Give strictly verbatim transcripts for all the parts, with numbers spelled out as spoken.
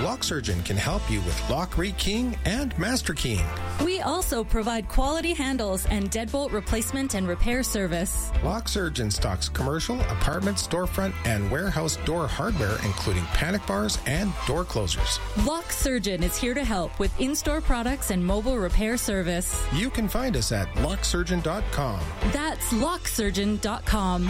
Lock Surgeon can help you with lock rekeying and master keying. We also provide quality handles and deadbolt replacement and repair service. Lock Surgeon stocks commercial, apartment, storefront, and warehouse door hardware, including panic bars and door closers. Lock Surgeon is here to help with in-store products and mobile repair service. You can find us at lock surgeon dot com. That's lock surgeon dot com.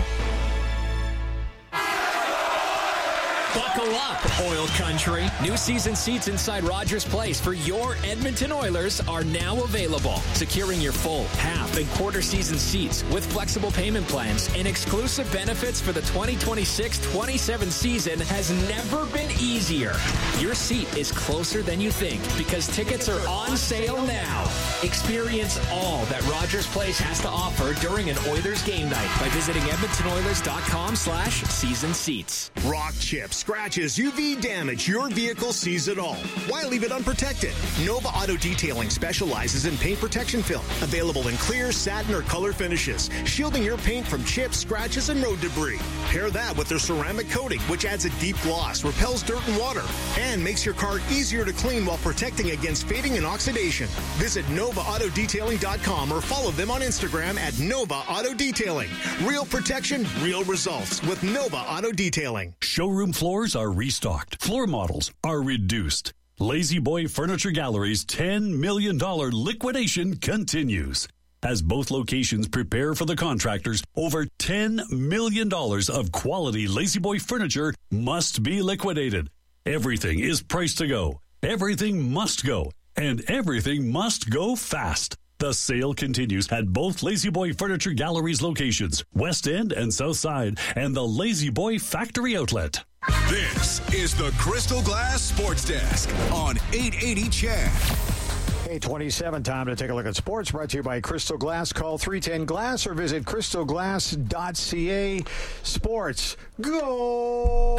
Buckle up, Oil Country. New season seats inside Rogers Place for your Edmonton Oilers are now available. Securing your full, half, and quarter season seats with flexible payment plans and exclusive benefits for the twenty twenty-six twenty-seven season has never been easier. Your seat is closer than you think because tickets are on sale now. Experience all that Rogers Place has to offer during an Oilers game night by visiting edmonton oilers dot com slash season seats. Rock chips, scratches, U V damage, your vehicle sees it all. Why leave it unprotected? Nova Auto Detailing specializes in paint protection film, available in clear, satin, or color finishes, shielding your paint from chips, scratches, and road debris. Pair that with their ceramic coating, which adds a deep gloss, repels dirt and water, and makes your car easier to clean while protecting against fading and oxidation. Visit nova auto detailing dot com or follow them on Instagram at Nova Auto Detailing. Real protection, real results with Nova Auto Detailing. Showroom floors are restocked. Floor models are reduced. Lazy Boy Furniture Gallery's ten million dollars liquidation continues. As both locations prepare for the contractors, over ten million dollars of quality Lazy Boy furniture must be liquidated. Everything is priced to go. Everything must go. And everything must go fast. The sale continues at both Lazy Boy Furniture Gallery's locations, West End and South Side, and the Lazy Boy Factory Outlet. This is the Crystal Glass Sports Desk on eight eighty C H E D. eight twenty-seven, time to take a look at sports, brought to you by Crystal Glass. Call three ten glass or visit crystal glass dot c a. Sports, go!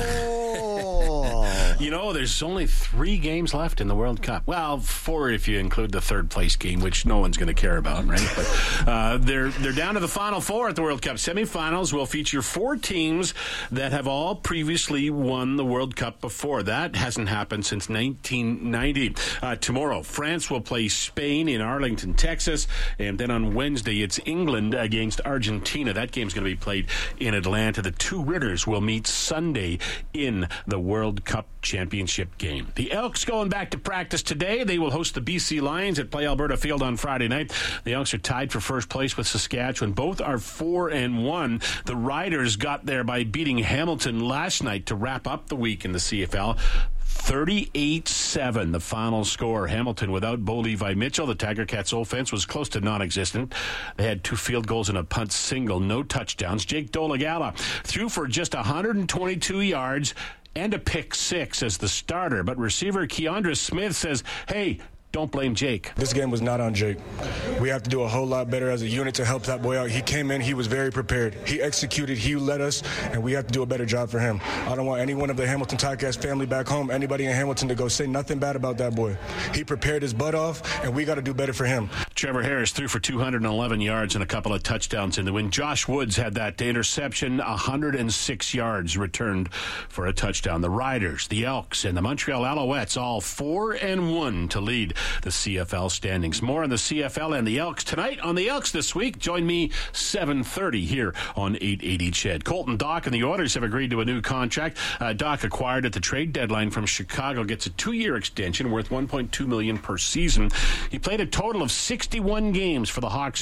You know, there's only three games left in the World Cup. Well, four if you include the third place game, which no one's going to care about, right? But uh, they're they're down to the final four at the World Cup. Semifinals will feature four teams that have all previously won the World Cup before. That hasn't happened since nineteen ninety. Uh, tomorrow, France will play Spain in Arlington, Texas, and then on Wednesday, it's England against Argentina. That game's going to be played in Atlanta. The two winners will meet Sunday in the World Cup championship game. The Elks going back to practice today. They will host the B C Lions at Play Alberta Field on Friday night. The Elks are tied for first place with Saskatchewan. Both are four and one. The Riders got there by beating Hamilton last night to wrap up the week in the C F L. thirty-eight seven, the final score. Hamilton without Bo Levi Mitchell. The Tiger Cats offense was close to non-existent. They had two field goals and a punt single, no touchdowns. Jake Dolegala threw for just one hundred twenty-two yards and a pick six as the starter. But receiver Keandre Smith says, hey, don't blame Jake. This game was not on Jake. We have to do a whole lot better as a unit to help that boy out. He came in, he was very prepared. He executed, he led us, and we have to do a better job for him. I don't want any one of the Hamilton Ticats family back home, anybody in Hamilton, to go say nothing bad about that boy. He prepared his butt off, and we got to do better for him. Trevor Harris threw for two hundred eleven yards and a couple of touchdowns in the win. Josh Woods had that interception, one hundred six yards returned for a touchdown. The Riders, the Elks, and the Montreal Alouettes all four and one to lead the C F L standings. More on the C F L and the Elks tonight on the Elks this week. Join me seven thirty here on eight eighty C H E D. Colton Dach and the Oilers have agreed to a new contract. Uh, Dach, acquired at the trade deadline from Chicago, gets a two-year extension worth one point two million dollars per season. He played a total of sixty-one games for the Hawks